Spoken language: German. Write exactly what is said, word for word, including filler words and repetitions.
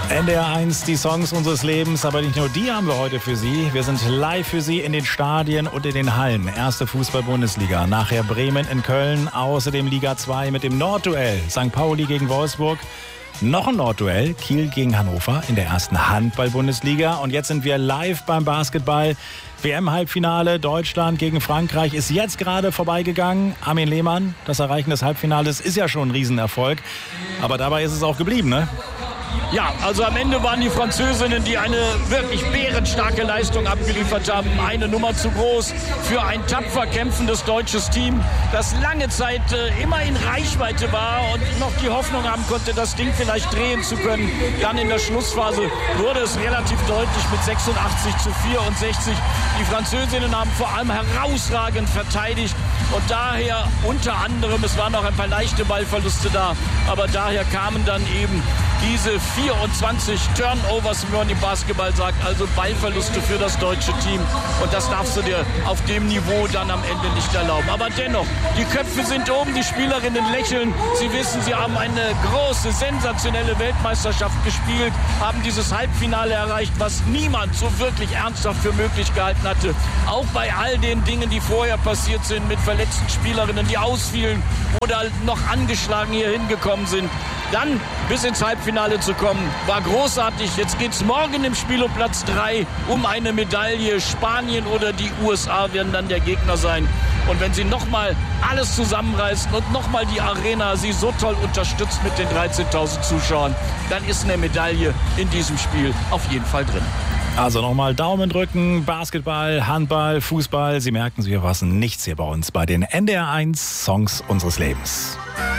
N D R eins, die Songs unseres Lebens, aber nicht nur die haben wir heute für Sie. Wir sind live für Sie in den Stadien und in den Hallen. Erste Fußball-Bundesliga, nachher Bremen in Köln, außerdem Liga zwei mit dem Nordduell, Sankt Pauli gegen Wolfsburg. Noch ein Nordduell, Kiel gegen Hannover in der ersten Handball-Bundesliga. Und jetzt sind wir live beim Basketball. W M-Halbfinale, Deutschland gegen Frankreich ist jetzt gerade vorbeigegangen. Armin Lehmann, das Erreichen des Halbfinales ist ja schon ein Riesenerfolg. Aber dabei ist es auch geblieben, ne? Ja, also am Ende waren die Französinnen, die eine wirklich bärenstarke Leistung abgeliefert haben, eine Nummer zu groß für ein tapfer kämpfendes deutsches Team, das lange Zeit äh, immer in Reichweite war und noch die Hoffnung haben konnte, das Ding vielleicht drehen zu können. Dann in der Schlussphase wurde es relativ deutlich mit sechsundachtzig zu vierundsechzig. Die Französinnen haben vor allem herausragend verteidigt und daher unter anderem, es waren noch ein paar leichte Ballverluste da, aber daher kamen dann eben diese vierundzwanzig Turnovers, wie man im Basketball sagt, also Ballverluste für das deutsche Team. Und das darfst du dir auf dem Niveau dann am Ende nicht erlauben. Aber dennoch, die Köpfe sind oben, die Spielerinnen lächeln. Sie wissen, sie haben eine große, sensationelle Weltmeisterschaft gespielt, haben dieses Halbfinale erreicht, was niemand so wirklich ernsthaft für möglich gehalten hatte. Auch bei all den Dingen, die vorher passiert sind, mit verletzten Spielerinnen, die ausfielen oder noch angeschlagen hier hingekommen sind. Dann bis ins Halbfinale zu kommen, war großartig. Jetzt geht es morgen im Spiel um Platz drei um eine Medaille. Spanien oder die U S A werden dann der Gegner sein. Und wenn sie nochmal alles zusammenreißen und nochmal die Arena sie so toll unterstützt mit den dreizehntausend Zuschauern, dann ist eine Medaille in diesem Spiel auf jeden Fall drin. Also nochmal Daumen drücken, Basketball, Handball, Fußball. Sie merken, Sie verpassen nichts hier bei uns bei den N D R eins Songs unseres Lebens.